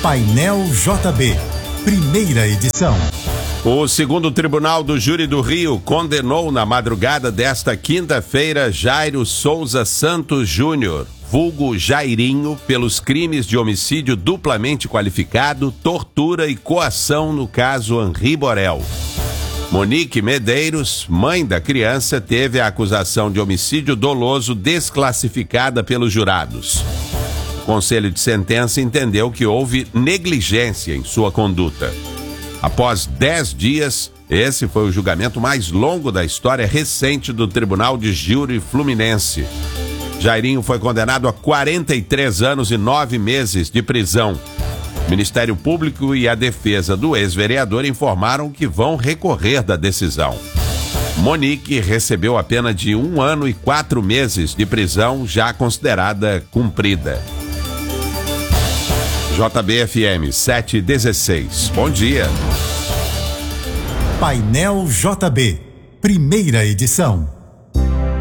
Painel JB, primeira edição. O segundo Tribunal do Júri do Rio condenou na madrugada desta quinta-feira Jairo Souza Santos Júnior, vulgo Jairinho, pelos crimes de homicídio duplamente qualificado, tortura e coação no caso Henri Borel. Monique Medeiros, mãe da criança, teve a acusação de homicídio doloso desclassificada pelos jurados. O Conselho de Sentença entendeu que houve negligência em sua conduta. Após 10 dias, esse foi o julgamento mais longo da história recente do Tribunal de Júri Fluminense. Jairinho foi condenado a 43 anos e 9 meses de prisão. O Ministério Público e a defesa do ex-vereador informaram que vão recorrer da decisão. Monique recebeu a pena de 1 ano e 4 meses de prisão, já considerada cumprida. JBFM 716. Bom dia. Painel JB, primeira edição.